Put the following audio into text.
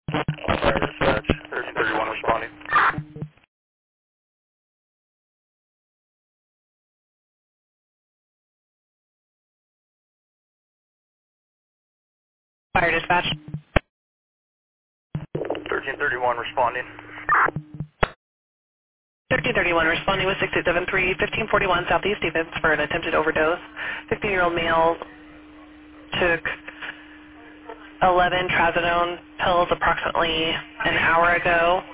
Fire dispatch, 1331 responding. Fire dispatch. 1331 responding. 1331 responding with 6873, 1541 Southeast Stevens for an attempted overdose. 15-year-old male took 11 trazodone pills approximately an hour ago.